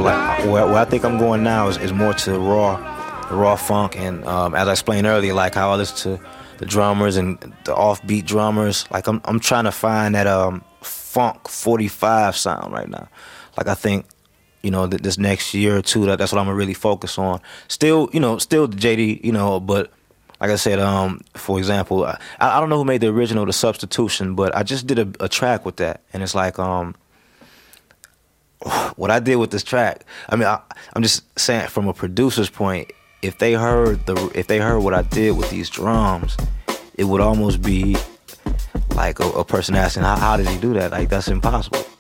like where I think I'm going now is more to raw funk, and as I explained earlier, like how I listen to the drummers and the offbeat drummers. Like I'm trying to find that funk 45 sound right now. Like I think, this next year or two, that's what I'm gonna really focus on. Still the JD, but like I said, for example, I don't know who made the original, The Substitution, but I just did a track with that, and it's like what I did with this track. I mean, I'm just saying from a producer's point, if they heard what I did with these drums, it would almost be like a person asking, how did he do that? Like, that's impossible.